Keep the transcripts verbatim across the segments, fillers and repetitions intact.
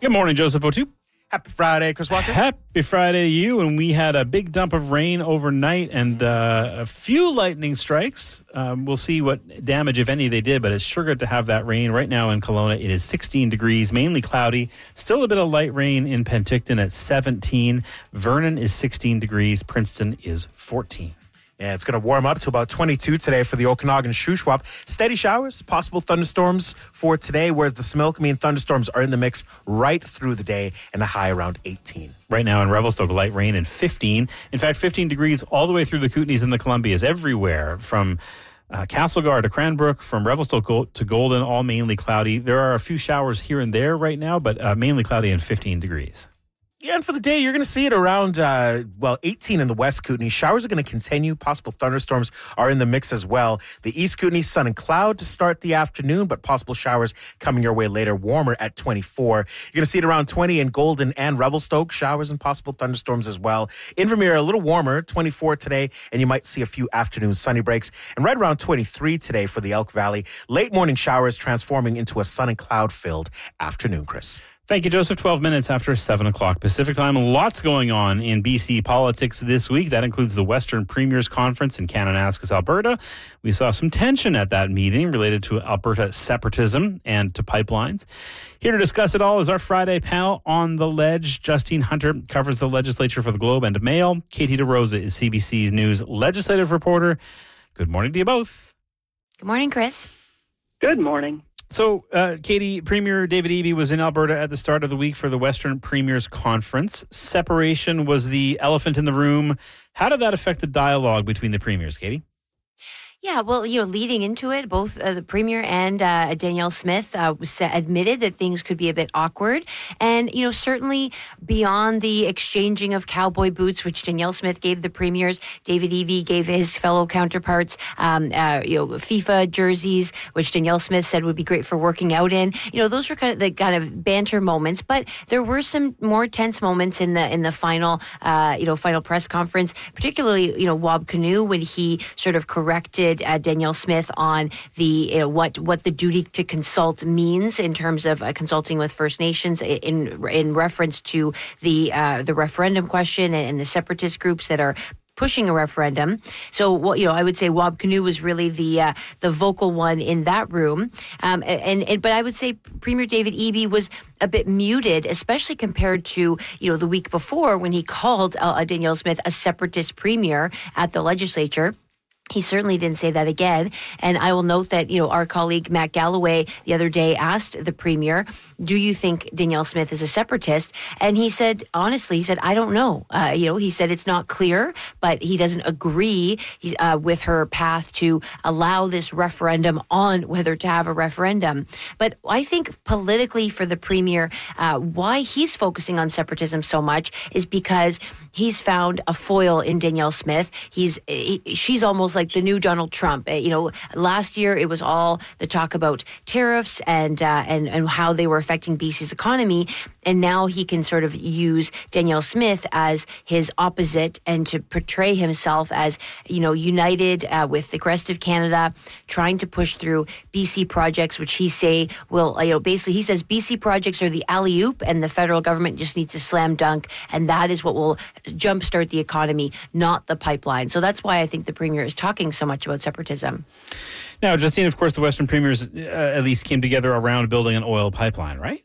Good morning, Joseph O'Toole. Happy Friday, Chris Walker. Happy Friday to you. And we had a big dump of rain overnight and uh, a few lightning strikes. Um, we'll see what damage, if any, they did, but it's sure good to have that rain. Right now in Kelowna, it is sixteen degrees, mainly cloudy. Still a bit of light rain in Penticton at seventeen. Vernon is sixteen degrees. Princeton is fourteen. Yeah, it's going to warm up to about twenty-two today for the Okanagan Shuswap. Steady showers, possible thunderstorms for today, whereas the Similkameen thunderstorms are in the mix right through the day and a high around eighteen. Right now in Revelstoke, light rain and fifteen. In fact, fifteen degrees all the way through the Kootenays and the Columbias, everywhere from uh, Castlegar to Cranbrook, from Revelstoke to Golden, all mainly cloudy. There are a few showers here and there right now, but uh, mainly cloudy and fifteen degrees. Yeah, and for the day, you're going to see it around, uh, well, eighteen in the West Kootenay. Showers are going to continue. Possible thunderstorms are in the mix as well. The East Kootenay, sun and cloud to start the afternoon, but possible showers coming your way later, warmer at twenty-four. You're going to see it around twenty in Golden and Revelstoke. Showers and possible thunderstorms as well. Invermere, a little warmer, twenty-four today, and you might see a few afternoon sunny breaks. And right around twenty-three today for the Elk Valley. Late morning showers transforming into a sun and cloud-filled afternoon, Chris. Thank you, Joseph. twelve minutes after seven o'clock Pacific time. Lots going on in B C politics this week. That includes the Western Premiers Conference in Kananaskis, Alberta. We saw some tension at that meeting related to Alberta separatism and to pipelines. Here to discuss it all is our Friday panel on the ledge. Justine Hunter covers the legislature for the Globe and Mail. Katie DeRosa is C B C's news legislative reporter. Good morning to you both. Good morning, Chris. Good morning. So, uh, Katie, Premier David Eby was in Alberta at the start of the week for the Western Premiers Conference. Separation was the elephant in the room. How did that affect the dialogue between the premiers, Katie? Yeah, well, you know, leading into it, both uh, the Premier and uh, Danielle Smith uh, admitted that things could be a bit awkward. And, you know, certainly beyond the exchanging of cowboy boots, which Danielle Smith gave the Premiers, David Eby gave his fellow counterparts, um, uh, you know, FIFA jerseys, which Danielle Smith said would be great for working out in. You know, those were kind of the kind of banter moments. But there were some more tense moments in the in the final, uh, you know, final press conference, particularly, you know, Wab Kinew, when he sort of corrected Uh, Danielle Smith on the you know, what what the duty to consult means in terms of uh, consulting with First Nations in in reference to the uh, the referendum question and the separatist groups that are pushing a referendum. So, well, you know, I would say Wab Kinew was really the uh, the vocal one in that room. Um, and, and but I would say Premier David Eby was a bit muted, especially compared to, you know, the week before when he called uh, Danielle Smith a separatist premier at the legislature. He certainly didn't say that again. And I will note that, you know, our colleague Matt Galloway the other day asked the Premier, do you think Danielle Smith is a separatist? And he said, honestly, he said, I don't know. Uh, you know, he said it's not clear, but he doesn't agree uh, with her path to allow this referendum on whether to have a referendum. But I think politically for the Premier, uh, why he's focusing on separatism so much is because he's found a foil in Danielle Smith. He's he, she's almost like the new Donald Trump. You know, last year it was all the talk about tariffs and uh, and and how they were affecting B C's economy, and now he can sort of use Danielle Smith as his opposite and to portray himself as, you know, united uh, with the rest of Canada, trying to push through B C projects, which he say will, you know, basically he says B C projects are the alley-oop and the federal government just needs to slam dunk, and that is what will jumpstart the economy, not the pipeline. So that's why I think the Premier is talking so much about separatism. Now, Justine, of course, the Western Premiers uh, at least came together around building an oil pipeline, right?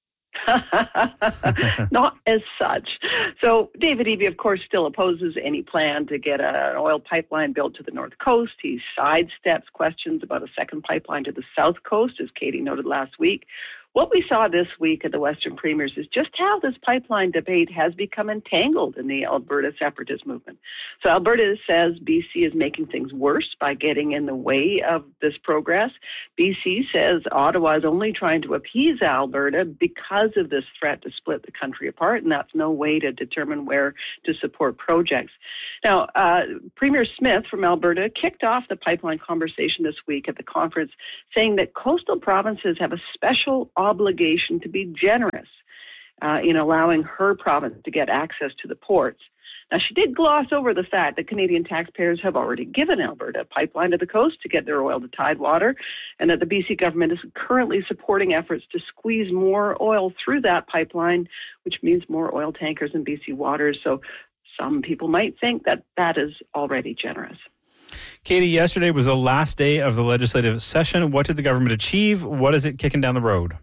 Not as such. So David Eby, of course, still opposes any plan to get a, an oil pipeline built to the North Coast. He sidesteps questions about a second pipeline to the South Coast, as Katie noted last week. What we saw this week at the Western Premiers is just how this pipeline debate has become entangled in the Alberta separatist movement. So Alberta says B C is making things worse by getting in the way of this progress. B C says Ottawa is only trying to appease Alberta because of this threat to split the country apart, and that's no way to determine where to support projects. Now, uh, Premier Smith from Alberta kicked off the pipeline conversation this week at the conference, saying that coastal provinces have a special obligation to be generous uh, in allowing her province to get access to the ports. Now, she did gloss over the fact that Canadian taxpayers have already given Alberta a pipeline to the coast to get their oil to Tidewater, and that the B C government is currently supporting efforts to squeeze more oil through that pipeline, which means more oil tankers in B C waters. So some people might think that that is already generous. Katie, yesterday was the last day of the legislative session. What did the government achieve? What is it kicking down the road?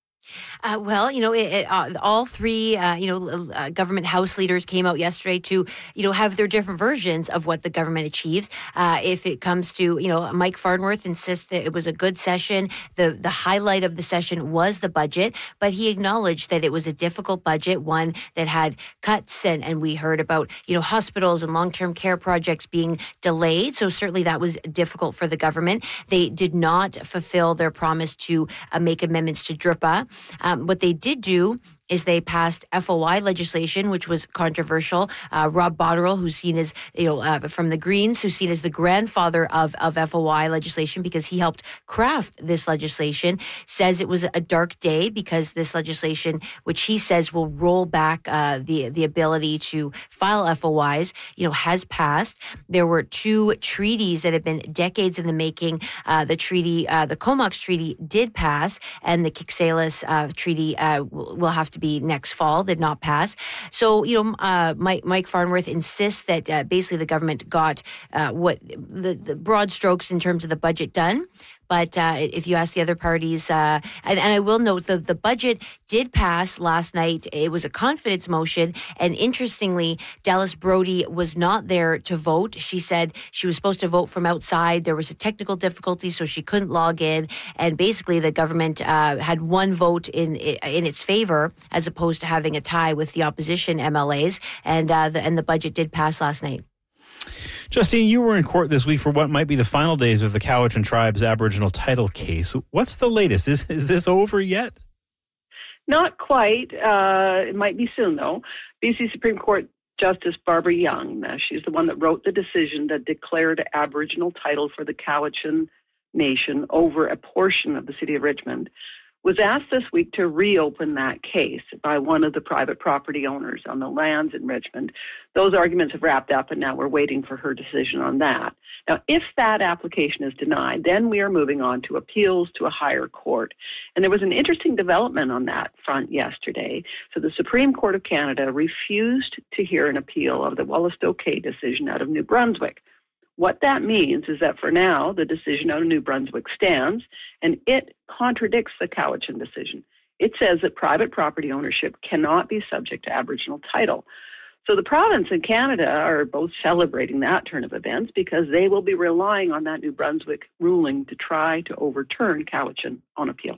Uh, well, you know, it, it, uh, all three, uh, you know, uh, government House leaders came out yesterday to, you know, have their different versions of what the government achieves. Uh, if it comes to, you know, Mike Farnworth insists that it was a good session. The the highlight of the session was the budget, but he acknowledged that it was a difficult budget, one that had cuts, and, and we heard about, you know, hospitals and long-term care projects being delayed. So certainly that was difficult for the government. They did not fulfill their promise to uh, make amendments to D R I P A. Um, what they did do is they passed F O I legislation, which was controversial. Uh, Rob Botterill, who's seen as, you know, uh, from the Greens, who's seen as the grandfather of, of F O I legislation because he helped craft this legislation, says it was a dark day because this legislation, which he says will roll back uh, the, the ability to file F O Is, you know, has passed. There were two treaties that have been decades in the making. Uh, the treaty, uh, the Comox Treaty did pass, and the Kixelis uh, Treaty uh, will have to be next fall, did not pass. So, you know, uh, Mike, Mike Farnworth insists that uh, basically the government got uh, what the, the broad strokes in terms of the budget done. But uh, if you ask the other parties, uh, and, and I will note the, the budget did pass last night. It was a confidence motion. And interestingly, Dallas Brody was not there to vote. She said she was supposed to vote from outside. There was a technical difficulty, so she couldn't log in. And basically, the government uh, had one vote in in its favor, as opposed to having a tie with the opposition M L As. And uh, the, and the budget did pass last night. Justine, you were in court this week for what might be the final days of the Cowichan Tribe's Aboriginal title case. What's the latest? Is is this over yet? Not quite. Uh, it might be soon, though. B C Supreme Court Justice Barbara Young, uh, she's the one that wrote the decision that declared Aboriginal title for the Cowichan Nation over a portion of the city of Richmond, was asked this week to reopen that case by one of the private property owners on the lands in Richmond. Those arguments have wrapped up, and now we're waiting for her decision on that. Now, if that application is denied, then we are moving on to appeals to a higher court. And there was an interesting development on that front yesterday. So the Supreme Court of Canada refused to hear an appeal of the Wolastoqey decision out of New Brunswick. What that means is that for now, the decision out of New Brunswick stands, and it contradicts the Cowichan decision. It says that private property ownership cannot be subject to Aboriginal title. So the province and Canada are both celebrating that turn of events because they will be relying on that New Brunswick ruling to try to overturn Cowichan on appeal.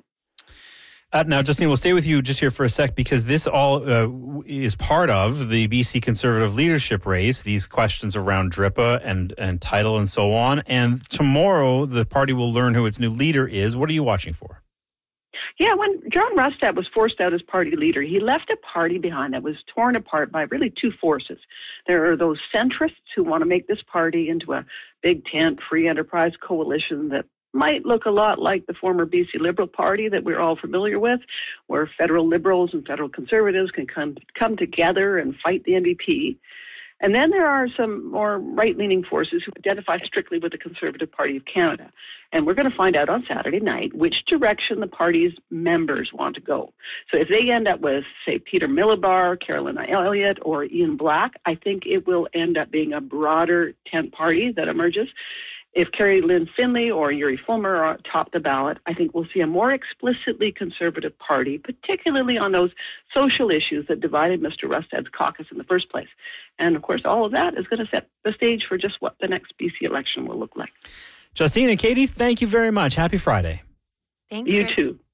Uh, now, Justine, we'll stay with you just here for a sec because this all uh, is part of the B C Conservative leadership race, these questions around D R I P A and, and title and so on. And tomorrow, the party will learn who its new leader is. What are you watching for? Yeah, when John Rustad was forced out as party leader, he left a party behind that was torn apart by really two forces. There are those centrists who want to make this party into a big tent, free enterprise coalition that might look a lot like the former B C Liberal Party that we're all familiar with, where federal Liberals and federal Conservatives can come, come together and fight the N D P. And then there are some more right-leaning forces who identify strictly with the Conservative Party of Canada. And we're going to find out on Saturday night which direction the party's members want to go. So if they end up with, say, Peter Millibar, Carolyn Elliott, or Ian Black, I think it will end up being a broader tent party that emerges. If Carrie Lynn Finlay or Yuri Fulmer are top the ballot, I think we'll see a more explicitly conservative party, particularly on those social issues that divided Mister Rustad's caucus in the first place. And, of course, all of that is going to set the stage for just what the next B C election will look like. Justine and Katie, thank you very much. Happy Friday. Thanks, You Chris. too.